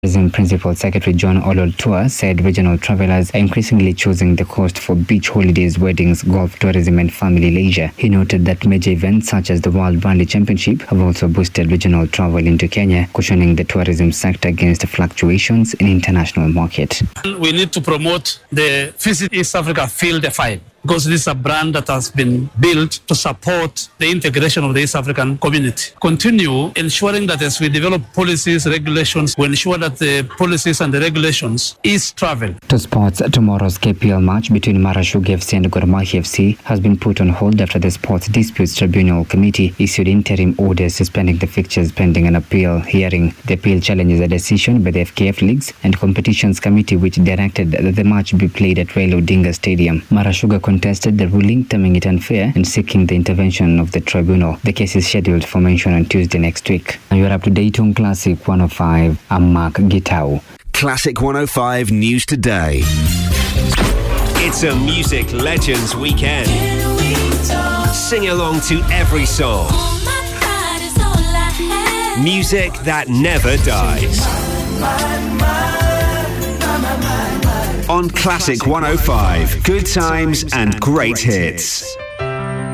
Tourism Principal Secretary John Ololtua said regional travelers are increasingly choosing the coast for beach holidays, weddings, golf tourism and family leisure. He noted that major events such as the World Rally Championship have also boosted regional travel into Kenya, cushioning the tourism sector against fluctuations in international market. We need to promote the Visit East Africa Feel the Vibe, because this is a brand that has been built to support the integration of the East African community. Continue ensuring that as we develop policies, regulations, we ensure that the policies and the regulations ease travel. To sports, tomorrow's KPL match between Marashuga FC and Gor Mahia FC has been put on hold after the Sports Disputes Tribunal Committee issued interim orders suspending the fixtures pending an appeal hearing. The appeal challenges a decision by the FKF Leagues and Competitions Committee which directed that the match be played at Raila Odinga Stadium. Marashuga contested the ruling, terming it unfair and seeking the intervention of the tribunal. The case is scheduled for mention on Tuesday next week. Now you're up to date on Classic 105. I'm Mark Gitau. Classic 105 News Today. It's a Music Legends weekend. Sing along to every song. Music that never dies. On Classic 105, good times and great hits.